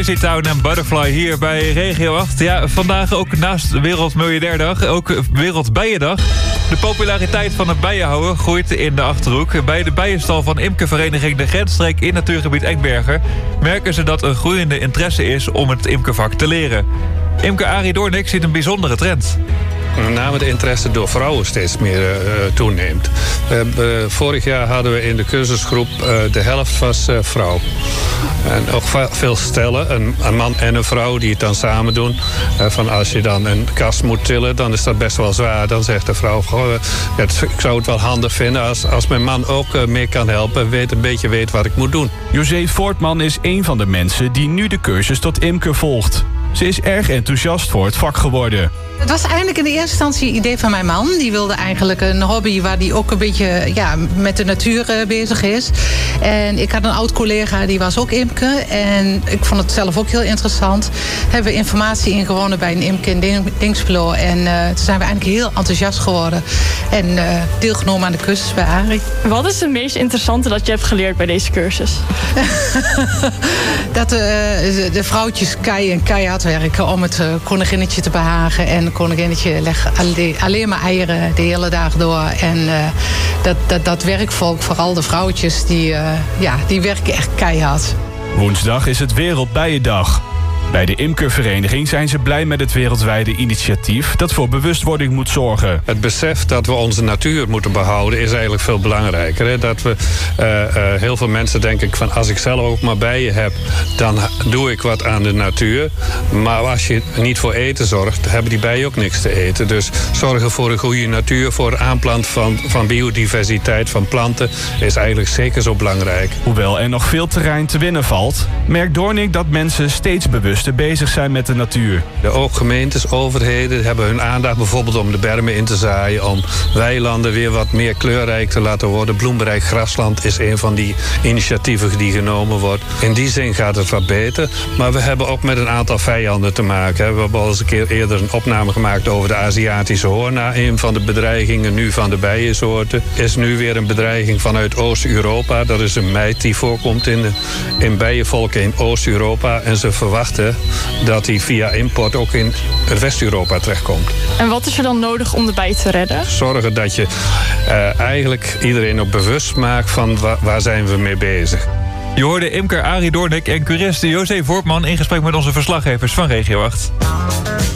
Crazy Town en Butterfly hier bij Regio 8. Ja, vandaag ook naast Wereldmiljardairdag, ook Wereldbijendag. De populariteit van het bijenhouden groeit in de Achterhoek. Bij de bijenstal van imkervereniging De Grensstreek in natuurgebied Enkbergen merken ze dat een groeiende interesse is om het imkervak te leren. Imker Arie Doornik ziet een bijzondere trend. Met name de interesse door vrouwen steeds meer toeneemt. Vorig jaar hadden we in de cursusgroep de helft was vrouw. En ook veel stellen, een man en een vrouw die het dan samen doen. Van als je dan een kast moet tillen, dan is dat best wel zwaar. Dan zegt de vrouw, ik zou het wel handig vinden als mijn man ook mee kan helpen. Een beetje weet wat ik moet doen. José Voortman is een van de mensen die nu de cursus tot imker volgt. Ze is erg enthousiast voor het vak geworden. Het was eigenlijk in de eerste instantie een idee van mijn man. Die wilde eigenlijk een hobby waar hij ook een beetje met de natuur bezig is. En ik had een oud collega, die was ook imker. En ik vond het zelf ook heel interessant. Hebben we informatie ingewonnen bij een imker in Dinxperlo. En toen zijn we eigenlijk heel enthousiast geworden. En deelgenomen aan de cursus bij Arie. Wat is het meest interessante dat je hebt geleerd bij deze cursus? Dat de vrouwtjes keihard werken om het koninginnetje te behagen. En het koninginnetje legt alleen maar eieren de hele dag door. En dat werkvolk, vooral de vrouwtjes, die werken echt keihard. Woensdag is het Wereldbijendag. Bij de imkervereniging zijn ze blij met het wereldwijde initiatief dat voor bewustwording moet zorgen. Het besef dat we onze natuur moeten behouden is eigenlijk veel belangrijker. Hè? Dat we heel veel mensen denken van als ik zelf ook maar bijen heb, dan doe ik wat aan de natuur. Maar als je niet voor eten zorgt, hebben die bijen ook niks te eten. Dus zorgen voor een goede natuur, voor aanplant van biodiversiteit van planten is eigenlijk zeker zo belangrijk. Hoewel er nog veel terrein te winnen valt, merkt Doornik dat mensen steeds bewuster bezig zijn met de natuur. Ook gemeentes, overheden hebben hun aandacht bijvoorbeeld om de bermen in te zaaien, om weilanden weer wat meer kleurrijk te laten worden. Bloemrijk grasland is een van die initiatieven die genomen wordt. In die zin gaat het wat beter, maar we hebben ook met een aantal vijanden te maken. We hebben al eens een keer eerder een opname gemaakt over de Aziatische hoorn. Een van de bedreigingen nu van de bijensoorten is nu weer een bedreiging vanuit Oost-Europa. Dat is een mijt die voorkomt in bijenvolken in Oost-Europa en ze verwachten dat die via import ook in West-Europa terechtkomt. En wat is er dan nodig om de bijen te redden? Zorgen dat je eigenlijk iedereen ook bewust maakt van waar zijn we mee bezig. Je hoorde imker Arie Doornik en curiste José Voortman in gesprek met onze verslaggevers van Regio 8.